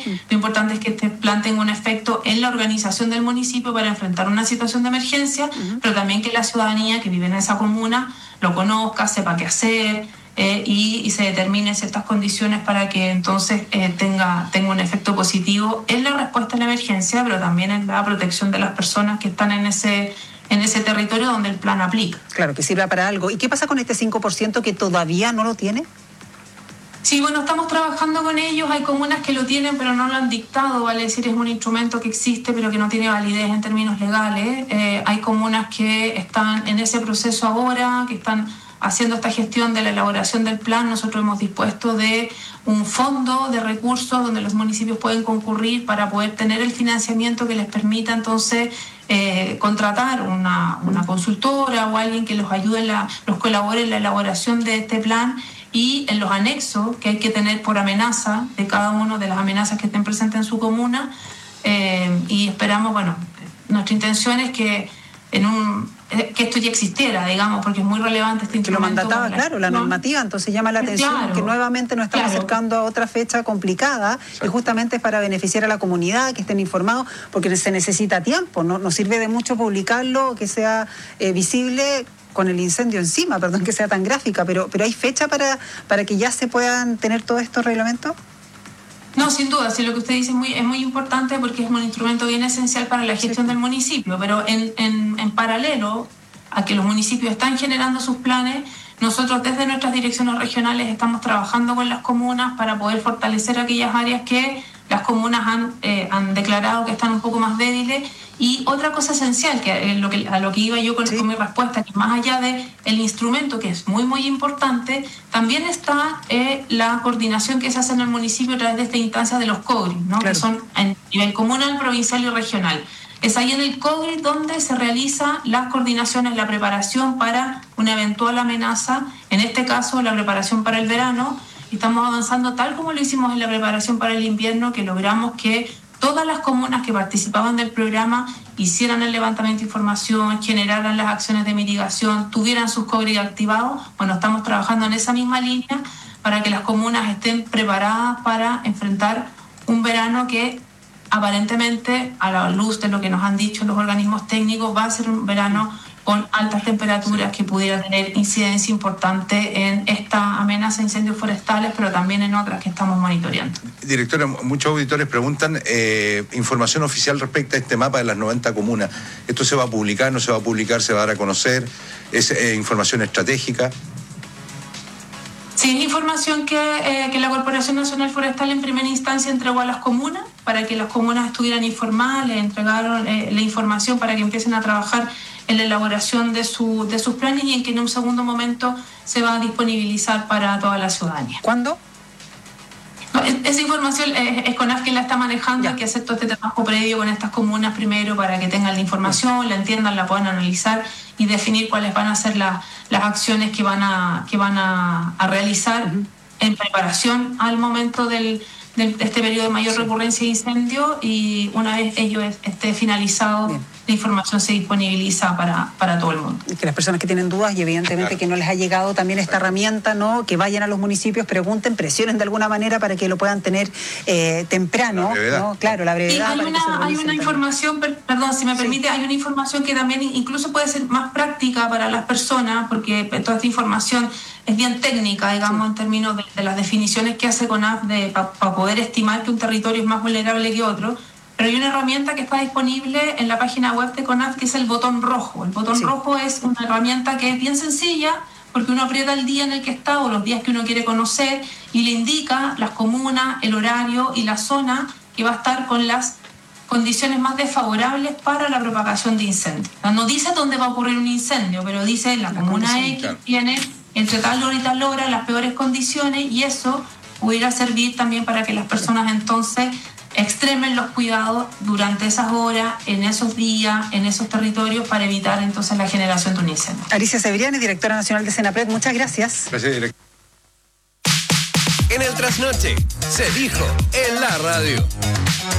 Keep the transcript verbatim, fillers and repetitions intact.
Lo importante es que este plan tenga un efecto en la organización del municipio para enfrentar una situación de emergencia, uh-huh. pero también que la ciudadanía que vive en esa comuna lo conozca, sepa qué hacer eh, y, y se determinen ciertas condiciones para que entonces eh, tenga, tenga un efecto positivo en la respuesta a la emergencia, pero también en la protección de las personas que están en ese, en ese territorio donde el plan aplica. Claro, que sirva para algo. ¿Y qué pasa con este cinco por ciento que todavía no lo tiene? Sí, bueno, estamos trabajando con ellos. Hay comunas que lo tienen, pero no lo han dictado, vale decir, es un instrumento que existe, pero que no tiene validez en términos legales. Eh, hay comunas que están en ese proceso ahora, que están haciendo esta gestión de la elaboración del plan. Nosotros hemos dispuesto de un fondo de recursos donde los municipios pueden concurrir para poder tener el financiamiento que les permita entonces eh, contratar una, una consultora o alguien que los ayude, en la, los colabore en la elaboración de este plan. Y en los anexos que hay que tener por amenaza de cada una de las amenazas que estén presentes en su comuna, eh, y esperamos, bueno, nuestra intención es que en un que esto ya existiera, digamos, porque es muy relevante este instrumento. Que lo mandataba, la claro, la normativa, entonces llama la atención claro, que nuevamente nos estamos claro. acercando a otra fecha complicada, sí. y justamente es para beneficiar a la comunidad, que estén informados, porque se necesita tiempo, no nos sirve de mucho publicarlo, que sea eh, visible con el incendio encima, perdón que sea tan gráfica, pero pero ¿hay fecha para, para que ya se puedan tener todos estos reglamentos? No, sin duda, sí, lo que usted dice es muy, es muy importante porque es un instrumento bien esencial para la gestión sí. del municipio, pero en, en, en paralelo a que los municipios están generando sus planes, nosotros desde nuestras direcciones regionales estamos trabajando con las comunas para poder fortalecer aquellas áreas que las comunas han, eh, han declarado que están un poco más débiles. Y otra cosa esencial, que, eh, lo que a lo que iba yo con, sí. con mi respuesta, que más allá del instrumento, que es muy, muy importante, también está eh, la coordinación que se hace en el municipio a través de esta instancia de los COGRI, ¿no? Claro. Que son a nivel comunal, provincial y regional. Es ahí en el COGRI donde se realizan las coordinaciones, la preparación para una eventual amenaza, en este caso la preparación para el verano. Estamos avanzando tal como lo hicimos en la preparación para el invierno, que logramos que todas las comunas que participaban del programa hicieran el levantamiento de información, generaran las acciones de mitigación, tuvieran sus COGRI activados. Bueno, estamos trabajando en esa misma línea para que las comunas estén preparadas para enfrentar un verano que aparentemente, a la luz de lo que nos han dicho los organismos técnicos, va a ser un verano con altas temperaturas que pudiera tener incidencia importante en esta amenaza de incendios forestales, pero también en otras que estamos monitoreando. Directora, muchos auditores preguntan eh, información oficial respecto a este mapa de las noventa comunas. ¿Esto se va a publicar, no se va a publicar, se va a dar a conocer? ¿Es eh, información estratégica? Sí, es información que, eh, que la Corporación Nacional Forestal en primera instancia entregó a las comunas para que las comunas estuvieran informadas, les entregaron eh, la información para que empiecen a trabajar en la elaboración de, su, de sus planes y en que en un segundo momento se va a disponibilizar para toda la ciudadanía. ¿Cuándo? No, esa información es, es CONAF quien la está manejando, hay que hacer todo este trabajo previo con estas comunas primero para que tengan la información, la entiendan, la puedan analizar y definir cuáles van a ser la, las acciones que van a, que van a, a realizar uh-huh. en preparación al momento del, del, de este periodo de mayor sí. recurrencia de incendio, y una vez ello esté finalizado, bien, la información se disponibiliza para, para todo el mundo. Que las personas que tienen dudas y evidentemente claro. que no les ha llegado también esta claro. herramienta, ¿no? Que vayan a los municipios, pregunten, presionen de alguna manera para que lo puedan tener eh, temprano, ¿no? Claro, la brevedad. Y hay una, hay una información, per, perdón, si me permite, sí. hay una información que también incluso puede ser más práctica para las personas, porque toda esta información es bien técnica, digamos, sí. en términos de, de las definiciones que hace CONAF para pa poder estimar que un territorio es más vulnerable que otro. Pero hay una herramienta que está disponible en la página web de CONAF, que es el botón rojo. El botón sí. rojo es una herramienta que es bien sencilla, porque uno aprieta el día en el que está o los días que uno quiere conocer y le indica las comunas, el horario y la zona que va a estar con las condiciones más desfavorables para la propagación de incendios. No dice dónde va a ocurrir un incendio, pero dice la, la comuna X claro. tiene entre tal hora y tal hora las peores condiciones, y eso pudiera servir también para que las personas entonces extremen los cuidados durante esas horas, en esos días, en esos territorios, para evitar entonces la generación de un incendio. Alicia Severiani, directora nacional de Senapred, muchas gracias. Gracias, directora. En el trasnoche se dijo en la radio.